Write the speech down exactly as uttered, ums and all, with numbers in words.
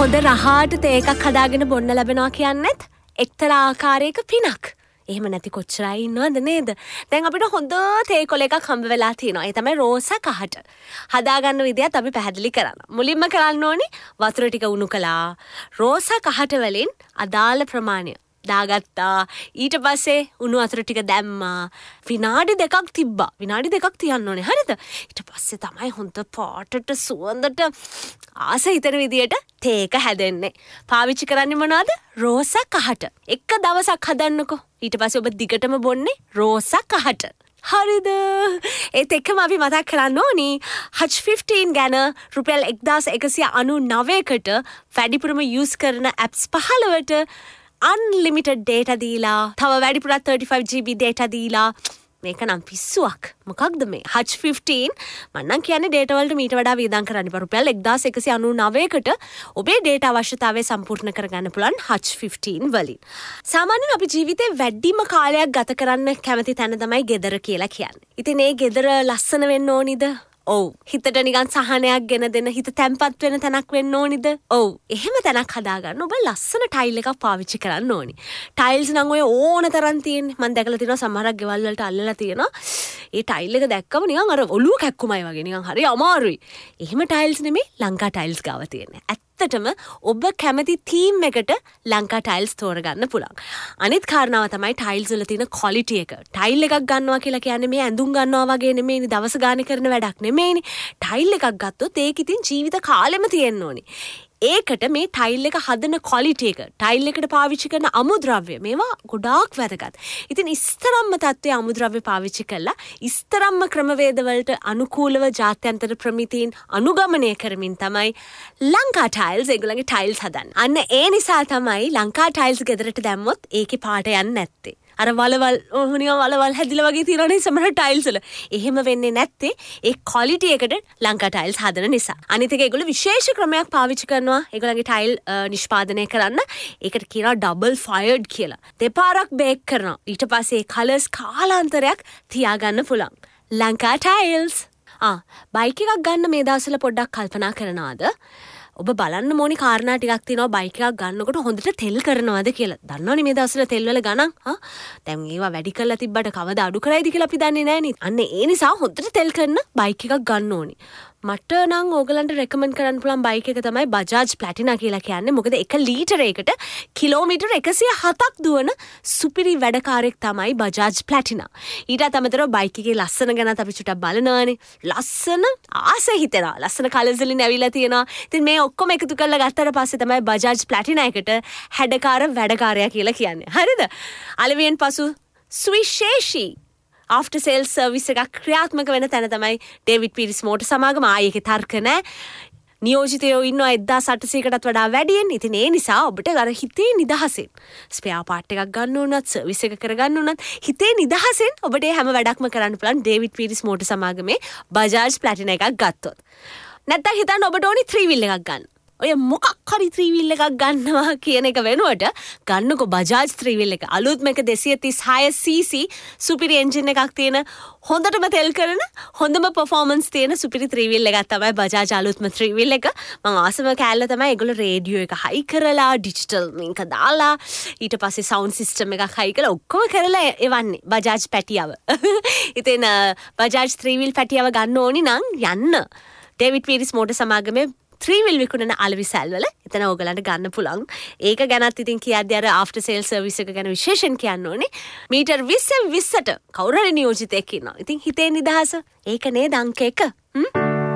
හොඳ රහාට තේ එකක් හදාගෙන බොන්න ලැබෙනවා කියන්නේත් එක්තරා ආකාරයක පිනක්. එහෙම නැති කොච්චරයි ඉන්නවද නේද? දැන් අපිට හොඳ තේ කොළ එකක් හම්බ වෙලා තියෙනවා. ඒ තමයි රෝසා කහට. හදාගන්න විදියත් අපි පැහැදිලි කරනවා. මුලින්ම කරන්න ඕනි වතුර ටික උණු කළා. රෝසා කහට වලින් අදාළ ප්‍රමාණය දාගත්තා. ඊට පස්සේ උණු වතුර ටික දැම්මා. විනාඩි දෙකක් තිබ්බා. විනාඩි දෙකක් තියන්න ඕනේ. හරිද? ඊට පස්සේ තමයි හොඳ පාටට සුවඳට ආස හිතෙන විදියට තේ එක හැදෙන්නේ. පාවිච්චි කරන්නේ මොනවද? රෝසා කහට. එක දවසක් හදන්නකෝ. ඊට පස්සේ ඔබ දිගටම බොන්නේ රෝසා කහට. හරිද? ඒත් එක්කම අපි මතක් කරන්න ඕනි හච් ෆිෆ්ටීන් ගැන රුපියල් එක්දාස් එකසිය අනූනවයකට වැඩිපුරම යූස් කරන ඇප්ස් පහළවට unlimited data දීලා තව වැඩිපුරත් thirty-five G B data දීලා මේක නම් පිස්සුවක්. මොකක්ද මේ හච් ෆිෆ්ටීන්? මම නම් කියන්නේ data වලට මීට වඩා වියදම් කරන්න බෑ. රුපියල් එක්දාස් එකසිය අනූනවයකට ඔබේ data අවශ්‍යතාවය සම්පූර්ණ කරගන්න පුළුවන් හච් ෆිෆ්ටීන් වලින්. සාමාන්‍යයෙන් අපි ජීවිතේ වැඩිම කාලයක් ගත කරන්න කැමති තැන තමයි ගෙදර කියලා කියන්නේ. ඉතින් ඒ ගෙදර ලස්සන වෙන්න ඕනිද? ඔව්. හිතට නිකන් සහනයක් ගෙන දෙන, හිත තැම්පත් වෙන තැනක් වෙන්න ඕනිද? ඔව්. එහෙම තැනක් හදාගන්න ඔබ ලස්සන ටයිල් එකක් පාවිච්චි කරන්න ඕනි. ටයිල්ස් නම් ඔය ඕන තරම් තියෙන්නේ. මම දැකලා තියෙනවා සමහරක් ගෙවල් වලට අල්ලලා තියෙනවා. ඒ ටයිල් එක දැක්කම නිකන් අර ඔළුව කැක්කුමයි වගේ නිකන් හරි අමාරුයි. එහෙම ටයිල්ස් නෙමෙයි ලංකා ටයිල්ස් ගාව තියෙන්නේ. ඇත්තටම ඔබ කැමති තීම් එකට ලංකා ටයිල්ස් තෝරගන්න පුළුවන්. අනිත් කාරණාව තමයි ටයිල්ස් වල තියෙන ක්වොලිටි එක. ටයිල් එකක් ගන්නවා කියලා කියන්නේ මේ ඇඳුම් ගන්නවා වගේ නෙමෙයිනේ, දවස ගානේ කරන වැඩක් නෙමෙයිනේ. ටයිල් එකක් ගත්තොත් ඒක ඉතින් ජීවිත කාලෙම තියෙන්න ඕනේ. ඒකට මේ ටයිල් එක හදන ක්වොලිටි එක, ටයිල් එකට පාවිච්චි කරන අමුද්‍රව්‍ය මේවා ගොඩාක් වැදගත්. ඉතින් ඉස්තරම්ම තත්ත්වයේ අමුද්‍රව්‍ය පාවිච්චි කරලා ඉස්තරම්ම ක්‍රමවේද වලට අනුකූලව ජාත්‍යන්තර ප්‍රමිතීන් අනුගමනය කරමින් තමයි ලංකා ටයිල්ස් ඒගොල්ලන්ගේ ටයිල්ස් හදන්නේ. අන්න ඒ නිසා තමයි ලංකා ටයිල්ස් ගෙදරට දැම්මොත් ඒකේ පාට යන්නේ නැත්තේ. අර වලවල් ඕනියම වලවල් හැදිලා වගේ තියෙනනේ සමහර ටයිල්ස් වල. එහෙම වෙන්නේ නැත්තේ ඒ ක්වොලිටි එකට ලංකා ටයිල්ස් හදන නිසා. අනිත් එක ඒගොල්ලෝ විශේෂ ක්‍රමයක් පාවිච්චි කරනවා ඒගොල්ලන්ගේ ටයිල් නිෂ්පාදනය කරන්න. ඒකට කියනවා ඩබල් ෆයර්ඩ් කියලා. දෙපාරක් බේක් කරනවා. ඊට පස්සේ ඒ කලර්ස් කාලාන්තරයක් තියාගන්න පුළුවන්. ලංකා ටයිල්ස්. ආ බයික් එකක් ගන්න මේ දවස්වල පොඩ්ඩක් කල්පනා කරනවාද? ඔබ බලන්න ඕනි කාරණා ටිකක් තියෙනවා බයික් එකක් ගන්නකොට හොඳට තෙල් කරනවද කියලා. දන්නවනේ මේ දවස්වල තෙල් වල ගණන්. හා දැන් ඒවා වැඩි කරලා තිබ්බට කවදා අඩු කරයිද කියලා අපි දන්නේ නැහැ නේ. අන්න ඒ නිසා හොඳට තෙල් කරන බයික් එකක් ගන්න ඕනි. මට නම් ඕගලන්ට රෙකමන්ඩ් කරන්න පුළුවන් බයික් එක තමයි බජාජ් ප්ලැටිනා කියලා කියන්නේ. මොකද එක ලීටරයකට කිලෝමීටර් එකසිය හතක් දුවන සුපිරි වැඩකාරයෙක් තමයි බජාජ් ප්ලැටිනා. ඊටත් අමතරව බයික් එකේ ලස්සන ගැනත් අපි චුට්ටක් බලනවානේ. ලස්සන ආස හිතෙනවා. ලස්සන කලර්ස් වලින් ඇවිල්ලා තියෙනවා. ඉතින් මේ ඔක්කොම එකතු කරලා ගත්තට පස්සේ තමයි බජාජ් ප්ලැටිනා එකට හැඩකාර වැඩකාරයා කියලා කියන්නේ. හරිද? අලෙවියෙන් පසු සුවිශේෂී after sales service එකක් ක්‍රියාත්මක වෙන තැන තමයි ඩේවිඩ් පීරිස් මෝටර් සමාගම. ආයේ ඒකේ තර්ක නැහැ. නියෝජිතයෝ ඉන්නවා එක්දාස් අටසීයකටත් වඩා වැඩියෙන්. ඉතින් ඒ නිසා ඔබට අර හිතේ නිදහසෙන් ස්පෙයා පාර්ට් එකක් ගන්න උනත්, සර්විස් එක කරගන්න උනත් හිතේ නිදහසෙන් ඔබට හැම වැඩක්ම කරන්න පුළුවන් ඩේවිඩ් පීරිස් මෝටර් සමාගමේ බජාජ් ප්ලැටිනා එකක් ගත්තොත්. නැත්තම් හිතන්න ඔබට ඕනි ත්‍රී වීල් එකක් ගන්න. ඔය මොකක් හරි ත්‍රී වීල් එකක් ගන්නවා කියන එක වෙනුවට ගන්නකො බජාජ් ත්‍රී වීල් එක. අලුත්ම එක දෙසිය තිස්හය සී සී සුපිරි එන්ජින් එකක් තියෙන, හොඳටම තෙල් කරන, හොඳම පර්ෆෝමන්ස් තියෙන සුපිරි ත්‍රී වීල් එකක් තමයි බජාජ් අලුත්ම ත්‍රී වීල් එක. මම ආසම කෑල්ල තමයි ඒගොල්ලෝ රේඩියෝ එක හයි කරලා, ඩිජිටල් මේක දාලා, ඊට පස්සේ සවුන්ඩ් සිස්ටම් එකක් හයි කරලා ඔක්කොම කරලා එවන්නේ බජාජ් පැටියව. ඉතින් බජාජ් ත්‍රී වීල් පැටියව ගන්න ඕනි නම් යන්න David Peiris motor සමාගමේ three wheel විකුණන අලවිසැල් වල. එතන ඕගලන්ට ගන්න පුළුවන්. ඒක ගැනත් ඉතින් කියද්දී අර ආෆ්ටර් සේල් සර්විස් එක ගැන විශේෂයෙන් කියන්න ඕනේ. මීටර් විස්සෙන් විස්සට කවුරු හරි නියෝජිතයෙක් ඉන්නවා. ඉතින් හිතේ නිදහස ඒක නේද අංක එක. හ්ම්